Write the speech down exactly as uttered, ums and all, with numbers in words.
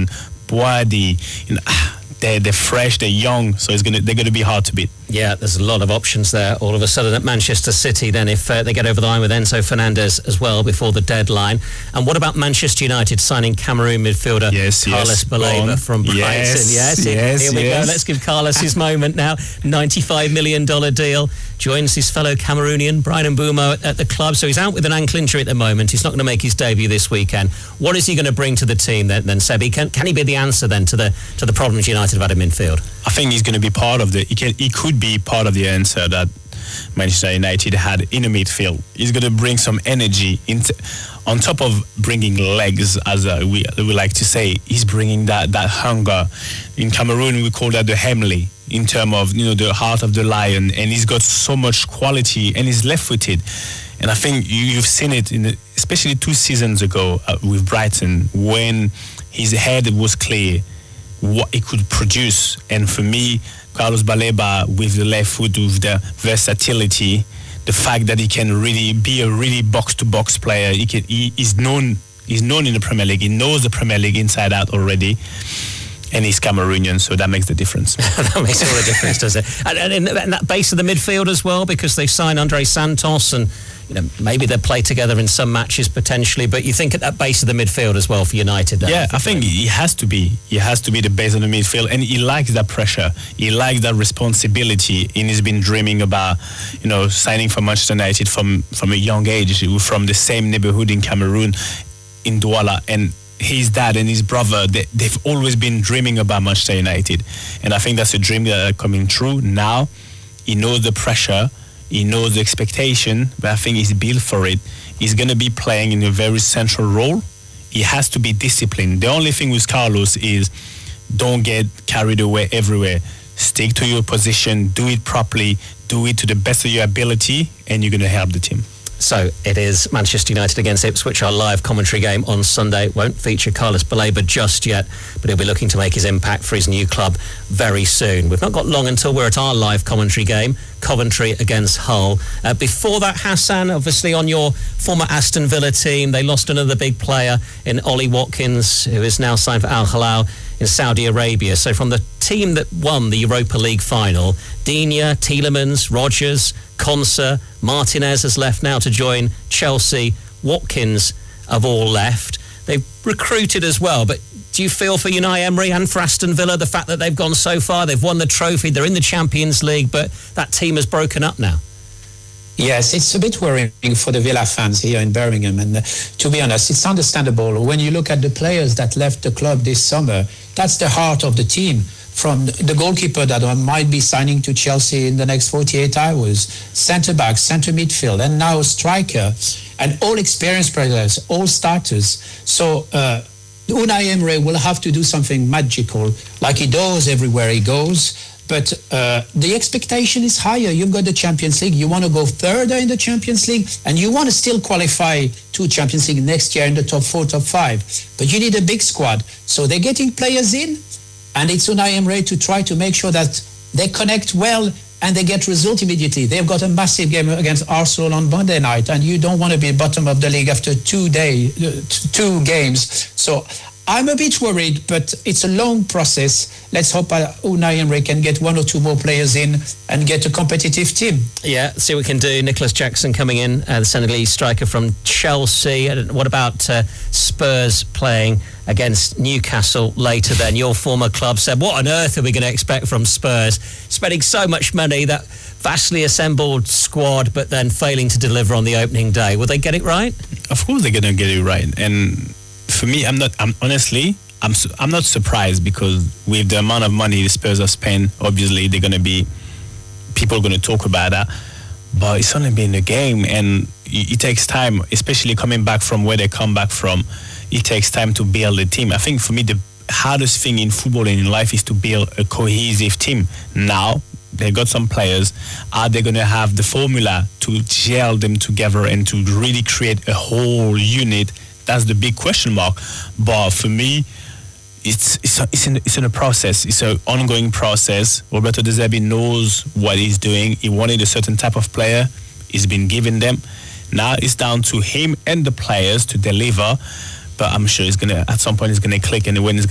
Henderson, Boadi, you know, they're, they're fresh, they're young, so it's gonna, they're going to be hard to beat. Yeah, there's a lot of options there all of a sudden at Manchester City then if uh, they get over the line with Enzo Fernandez as well before the deadline. And what about Manchester United signing Cameroon midfielder yes, Carlos yes, Baleba from Brighton? Yes, yes, yes, here we yes. go. Let's give Carlos his moment now. ninety-five million dollars deal. Joins his fellow Cameroonian, Brian Mbeumo, at, at the club. So he's out with an ankle injury at the moment. He's not going to make his debut this weekend. What is he going to bring to the team then, then Sebi? Can, can he be the answer then to the to the problems United have had in midfield? I think he's going to be part of the, he, can, he could be part of the answer that Manchester United had in the midfield. He's going to bring some energy into, on top of bringing legs, as uh, we, we like to say. He's bringing that, that hunger. In Cameroon, we call that the Hemley, in terms of, you know, the heart of the lion. And he's got so much quality, and he's left-footed. And I think you, you've seen it, in the, especially two seasons ago uh, with Brighton, when his head was clear, what he could produce. And for me, Carlos Baleba, with the left foot, with the versatility, the fact that he can really be a really box-to-box player, he can, he is known, he's known in the Premier League. He knows the Premier League inside out already, and he's Cameroonian, so that makes the difference. That makes all the difference, does it? And, and in that base of the midfield as well, because they've signed Andre Santos, and you know maybe they'll play together in some matches potentially. But you think at that base of the midfield as well for United? Yeah, I think, I think he has to be. He has to be the base of the midfield, and he likes that pressure. He likes that responsibility, and he's been dreaming about, you know, signing for Manchester United from from a young age, from the same neighborhood in Cameroon, in Douala, and his dad and his brother, they, they've always been dreaming about Manchester United, and I think that's a dream that is coming true now. He knows the pressure, he knows the expectation, but I think he's built for it. He's going to be playing in a very central role. He has to be disciplined. The only thing with Carlos is don't get carried away everywhere. Stick to your position, do it properly, do it to the best of your ability, and you're going to help the team. So it is Manchester United against Ipswich, our live commentary game on Sunday. Won't feature Carlos Baleba just yet, but he'll be looking to make his impact for his new club very soon. We've not got long until we're at our live commentary game, Coventry against Hull. Uh, before that, Hassan, obviously on your former Aston Villa team, they lost another big player in Ollie Watkins, who is now signed for Al Hilal in Saudi Arabia. So from the team that won the Europa League final, Digne, Tielemans, Rodgers, Konsa, Martinez has left now to join Chelsea. Watkins have all left. They've recruited as well, but do you feel for Unai Emery and for Aston Villa the fact that they've gone so far, they've won the trophy, they're in the Champions League, but that team has broken up now? Yes, it's a bit worrying for the Villa fans here in Birmingham, and uh, to be honest, it's understandable. When you look at the players that left the club this summer, that's the heart of the team. From the goalkeeper that might be signing to Chelsea in the next forty-eight hours, centre-back, centre midfield, and now striker, and all experienced players, all starters. So uh, Unai Emery will have to do something magical, like he does everywhere he goes. But uh, the expectation is higher. You've got the Champions League. You want to go further in the Champions League, and you want to still qualify to Champions League next year in the top four, top five. But you need a big squad. So they're getting players in, and it's Unai Emery to try to make sure that they connect well and they get results immediately. They've got a massive game against Arsenal on Monday night, and you don't want to be bottom of the league after two day, uh, two games. So I'm a bit worried, but it's a long process. Let's hope uh, Unai Emery can get one or two more players in and get a competitive team. Yeah, see what we can do. Nicholas Jackson coming in, uh, the Senegalese striker from Chelsea. And what about uh, Spurs playing against Newcastle later then? Your former club said, what on earth are we going to expect from Spurs? Spending so much money, that vastly assembled squad, but then failing to deliver on the opening day. Will they get it right? Of course they're going to get it right. And for me, I'm not, I'm honestly, I'm I'm not surprised, because with the amount of money the Spurs have spent, obviously they're going to be, people are going to talk about that. But it's only been a game, and it, it takes time, especially coming back from where they come back from. It takes time to build a team. I think for me, the hardest thing in football and in life is to build a cohesive team. Now, they got some players. Are they going to have the formula to gel them together and to really create a whole unit? That's the big question mark. But for me, it's it's a, it's, in, it's in a process. It's an ongoing process. Roberto De Zerbi knows what he's doing. He wanted a certain type of player. He's been given them. Now it's down to him and the players to deliver. But I'm sure it's gonna, at some point, it's gonna click, and the win is